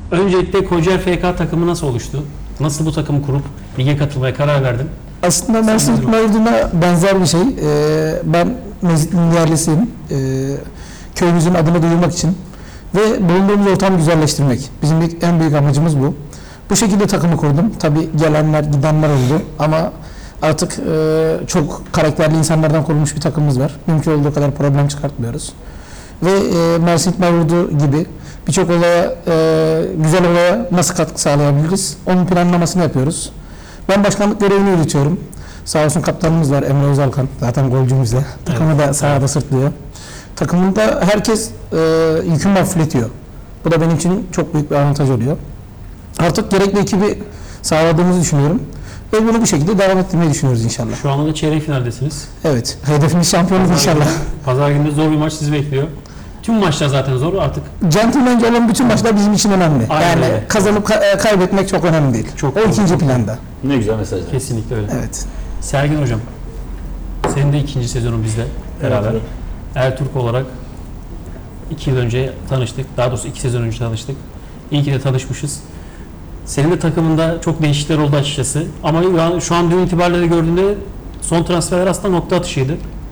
Öncelikle Kocaeli FK takımı nasıl oluştu? Nasıl bu takımı kurup lige katılmaya karar verdin? Aslında Mersin İtman Yurdu'na benzer bir şey. Ben Mezitli'nin yerlisiyim. Köyümüzün adını duyurmak için ve bulunduğumuz ortamı güzelleştirmek. Bizim en büyük amacımız bu. Bu şekilde takımı kurdum. Tabii gelenler, gidenler oldu ama artık çok karakterli insanlardan kurulmuş bir takımımız var. Mümkün olduğu kadar problem çıkartmıyoruz. Ve Mersin İtman Yurdu gibi birçok olaya, güzel olaya nasıl katkı sağlayabiliriz? Onun planlamasını yapıyoruz. Ben başkanlık görevini yürütüyorum. Sağ olsun kaptanımız var Emre Özalkan. Zaten golcümüz de. Takımı da sahada sırtlıyor. Takımında herkes yükümü hafifletiyor. Bu da benim için çok büyük bir avantaj oluyor. Artık gerekli ekibi sağladığımızı düşünüyorum. Ve bunu bu şekilde devam ettirmeyi düşünüyoruz inşallah. Şu anda da çeyrek finaldesiniz. Evet. Hedefimiz şampiyonluk inşallah. Pazar günü zor bir maç sizi bekliyor. Tüm maçlar zaten zor artık. Centilmence olan bütün maçlar bizim için önemli. Aynen yani öyle. kazanıp kaybetmek çok önemli değil. Çok o ikinci planda. Ne güzel mesajlar. Kesinlikle öyle. Evet. Sergin Hocam, senin de ikinci sezonun bizle beraber. Evet. Ertürk olarak 2 yıl önce tanıştık. Daha doğrusu 2 sezon önce tanıştık. İyi ki de tanışmışız. Senin de takımında çok değişiklikler oldu açıkçası. Ama şu an dün itibariyle gördüğümde son transferler aslında nokta atışıydı.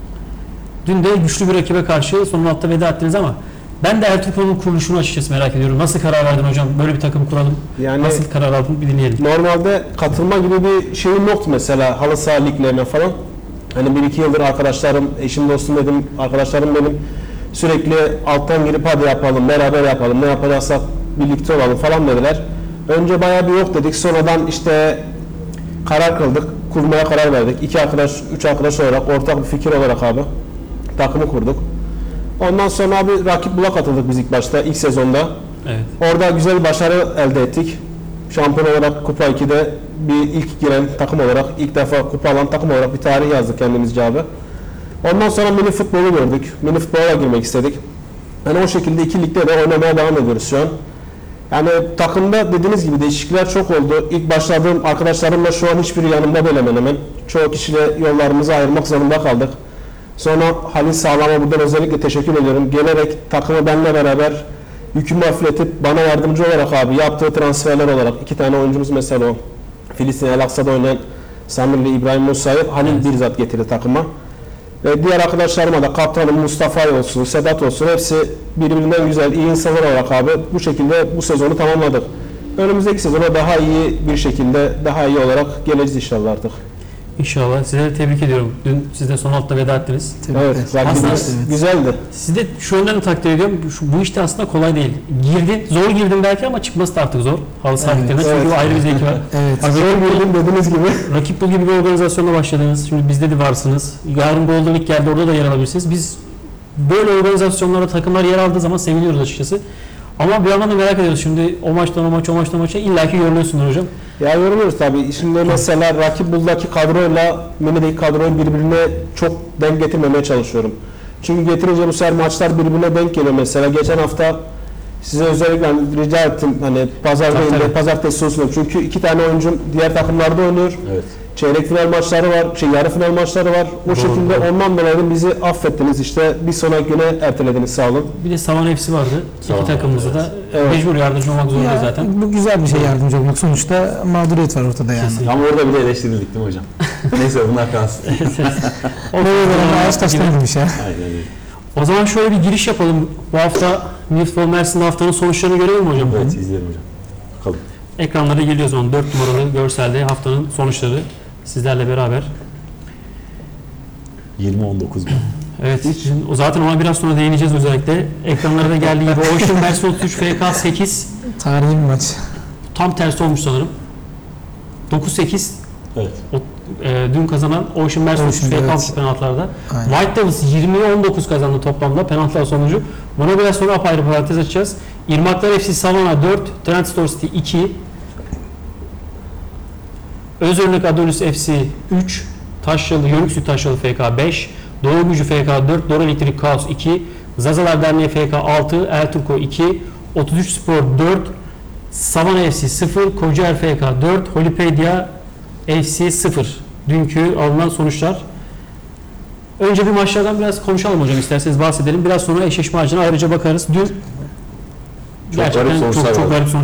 Dün de güçlü bir rakibe karşı son hafta veda ettiniz ama ben de Ertuğrul'un kuruluşunu açıkçası merak ediyorum. Nasıl karar verdin hocam? Böyle bir takım kuralım. Yani nasıl karar aldın bir dinleyelim. normalde katılma gibi bir şeyim yoktu mesela halı saha liglerine falan. Hani 1-2 yıldır arkadaşlarım, eşim dostum dedim, arkadaşlarım benim sürekli alttan girip hadi yapalım, beraber yapalım, ne yapacaksak birlikte olalım falan dediler. Önce bayağı bir yok dedik. Sonradan işte karar kıldık. Kurmaya karar verdik. 2 arkadaş, 3 arkadaş olarak ortak bir fikir olarak abi takımı kurduk. Ondan sonra abi rakip bula katıldık biz ilk başta, ilk sezonda. Evet. Orada güzel bir başarı elde ettik. Şampiyon olarak Kupa 2'de bir ilk giren takım olarak, ilk defa kupa alan takım olarak bir tarih yazdık kendimizce abi. Ondan sonra mini futbolu gördük. Mini futbola girmek istedik. Yani o şekilde 2 ligde de oynamaya devam ediyoruz şu an. Yani takımda dediğiniz gibi değişiklikler çok oldu. İlk başladığım arkadaşlarımla şu an hiçbiri yanımda değil hemen hemen. Çoğu kişiyle yollarımızı ayırmak zorunda kaldık. Sonra Halil Sağlam'a buradan özellikle teşekkür ediyorum. Gelerek takımı benimle beraber yükümü hafifletip bana yardımcı olarak abi yaptığı transferler olarak 2 tane oyuncumuz mesela o Filistin El Aksa'da oynayan Samir'le İbrahim Musa'yı Halil bizzat getirdi takıma. Ve diğer arkadaşlarıma da kaptanım Mustafa olsun, Sedat olsun hepsi birbirinden güzel, iyi insanlar olarak abi bu şekilde bu sezonu tamamladık. Önümüzdeki sezona daha iyi bir şekilde, daha iyi olarak geleceğiz inşallah artık. İnşallah. Size de tebrik ediyorum. Dün siz de son hafta veda ettiniz. Evet, rakibimiz güzeldi. Siz de şu yönden de takdir ediyorum. Bu işte aslında kolay değil. Zor girdin belki ama çıkması da artık zor. Halı saha liglerinde. Çünkü o ayrı bir zevki var. Evet. Zor girdim dediğiniz gibi. Rakip Bul gibi bir organizasyonla başladınız. Şimdi bizde de varsınız. Yarın Golden League geldi. Orada da yer alabilirsiniz. Biz böyle organizasyonlara takımlar yer aldığı zaman seviniyoruz açıkçası. Ama bir yandan da merak ediyoruz. Şimdi o maçtan o maça, o maçtan o maça illaki yoruluyorsunuz hocam. Ya yoruluyoruz tabii. Şimdi mesela rakip buldaki kadroyla minideki kadroyu birbirine çok denk getirmemeye çalışıyorum. Çünkü getirince bu sefer maçlar birbirine denk geliyor mesela. Geçen hafta size özellikle rica ettim hani pazar değil de pazartesi olsun. Çünkü 2 tane oyuncum diğer takımlarda oynuyor. Evet. Çeyrek final maçları var, yarı final maçları var. O şekilde ondan dolayı bizi affettiniz işte bir sonraki güne ertelediniz sağ olun. Bir de Savan FC vardı. İki takımımızda da mecbur yardımcı olmak zorunda zaten. Bu güzel bir şey yardımcı olmak. Sonuçta mağduriyet var ortada yani. Kesinlikle. Ama orada bile eleştirildik değil mi hocam? Neyse bunlar kalsın. Ağaç taştan gibi bir şey. Aynen öyle. O zaman şöyle bir giriş yapalım. Bu hafta Milford Mersin'de haftanın sonuçlarını görelim mi hocam? Evet izleyelim hocam. Bakalım. Ekranlara geliyor o zaman 4 numaralı görselde haftanın sonuçları sizlerle beraber. 20-19 bin. Evet, şimdi zaten ona biraz sonra değineceğiz özellikle. Ekranlara da geldiği gibi Ocean Mersin 33 FK 8 Tarihi bir maç. tam tersi olmuş sanırım. 9-8 Evet. dün kazanan Ocean Mersin 33 FK evet. penaltılarda. Aynen. White Devils 20-19 kazandı toplamda penaltılar sonucu. Buna biraz sonra apayrı parantez açacağız. İrmaklar FC Savana 4, Trent Store City 2, Özörnek Adonis FC 3, Taşyalı, Yörüksü Taşyalı FK 5, Doğu Gücü FK 4, Dora Elektrik Kaos 2, Zazalar Derneği FK 6, Ertuğrul 2, 33 Spor 4, Savana FC 0, Kocaeli FK 4, Holipedia FC 0. Dünkü alınan sonuçlar. Önce bir maçlardan biraz konuşalım hocam, isterseniz bahsedelim. Biraz sonra eşleşme harcına ayrıca bakarız. Dün gerçekten garip sonuçlar çok var. garip sonuçlar